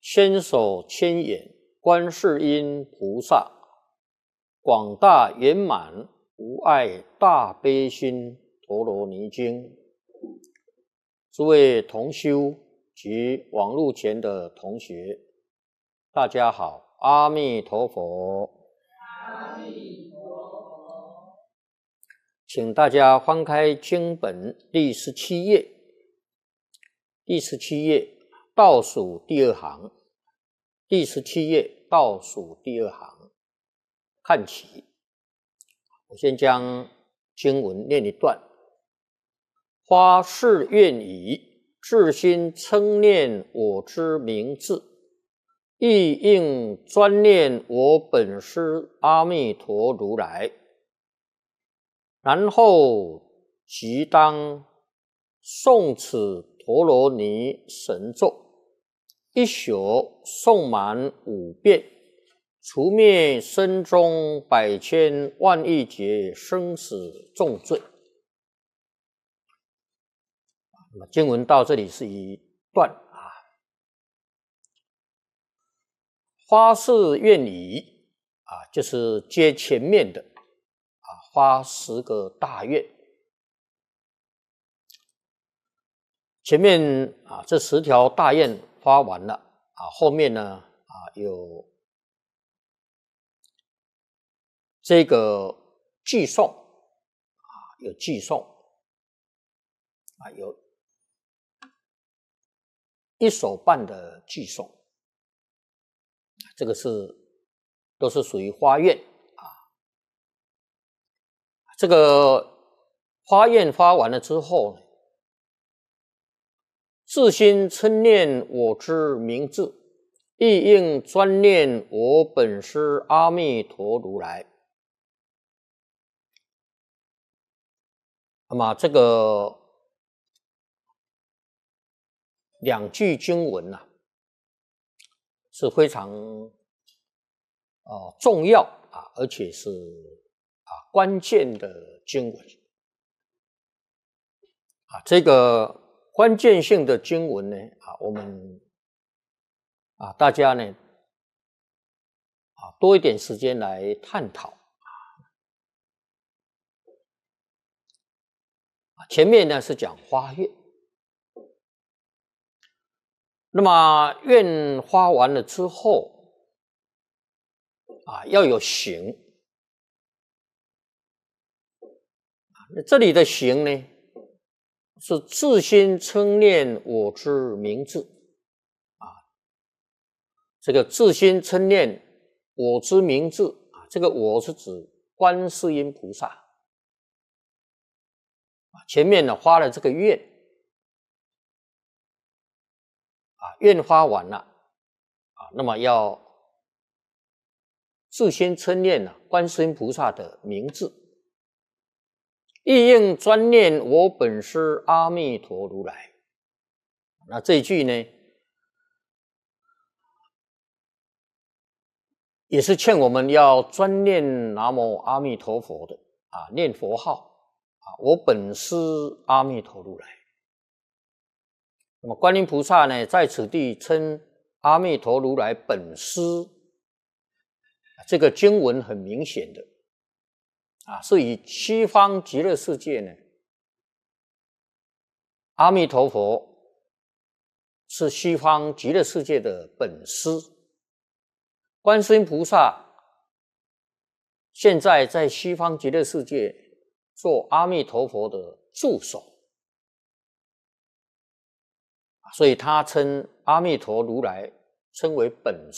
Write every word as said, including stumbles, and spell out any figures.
千手千眼观世音菩萨，广大圆满无碍大悲心陀罗尼经。诸位同修及网络前的同学，大家好，阿弥陀佛。 阿弥陀佛。 请大家翻开经本第十七页，第十七页倒数第二行，第十七页倒数第二行看起。我先将经文念一段：发誓愿以至心称念我之名字，亦应专念我本师阿弥陀如来，然后即当诵此陀罗尼神咒，一宿诵满五遍，除灭身中百千万亿劫生死重罪。那么经文到这里是一段啊，发誓愿以啊，就是接前面的啊，发十个大愿。前面啊这十条大愿发完了啊，后面呢啊有这个寄送啊，有寄送啊，有一手办的寄送，这个是都是属于发愿啊。这个发愿发完了之后呢，自心称念我之名字，亦应专念我本师阿弥陀如来。那么这个两句经文啊，是非常呃重要啊，而且是啊关键的经文啊。这个关键性的经文呢啊，我们啊大家呢啊多一点时间来探讨。前面呢是讲发愿，那么愿发完了之后啊，要有行。这里的行呢，是自心称念我之名字啊。这个自心称念我之名字啊，这个我是指观世音菩萨。前面呢发了这个愿啊，愿发完了啊，那么要自心称念呢观世音菩萨的名字，亦应专念我本师阿弥陀如来。那这一句呢，也是劝我们要专念南无阿弥陀佛的啊，念佛号啊，我本师阿弥陀如来。那么观音菩萨呢，在此地称阿弥陀如来本师，这个经文很明显的啊，是以西方极乐世界呢，阿弥陀佛是西方极乐世界的本师，观世音菩萨现在在西方极乐世界做阿弥陀佛的助手，所以他称阿弥陀如来称为本师。